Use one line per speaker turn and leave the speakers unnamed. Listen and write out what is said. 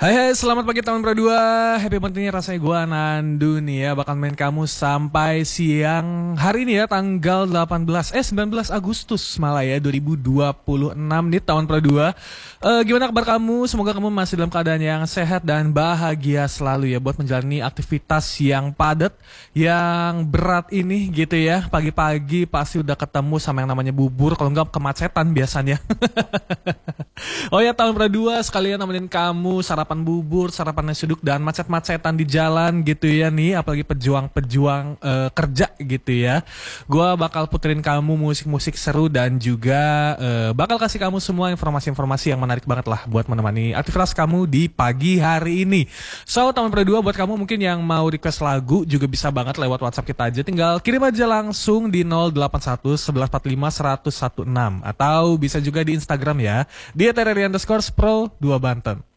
Hai, selamat pagi tahun Pro 2. Happy pentingnya rasanya gue Nandu nih ya. Bakal main kamu sampai siang hari ini ya, tanggal 19 Agustus malah ya 2026 nih tahun Pro 2. Gimana kabar kamu? Semoga kamu masih dalam keadaan yang sehat dan bahagia selalu ya, buat menjalani aktivitas yang padat, yang berat ini gitu ya. Pagi-pagi pasti udah ketemu sama yang namanya bubur, kalau enggak kemacetan biasanya. Oh ya, tahun Pro 2 sekalian nemenin kamu sarapan bubur, sarapan nasi uduk, dan macet-macetan di jalan gitu ya nih, apalagi pejuang-pejuang kerja gitu ya. Gua bakal puterin kamu musik-musik seru dan juga bakal kasih kamu semua informasi-informasi yang menarik banget lah buat menemani aktivitas kamu di pagi hari ini. So, tahun Pro 2 buat kamu mungkin yang mau request lagu juga bisa banget lewat WhatsApp kita aja, tinggal kirim aja langsung di 081 1145 116 atau bisa juga di Instagram ya, di @RRI_Pro 2 Banten.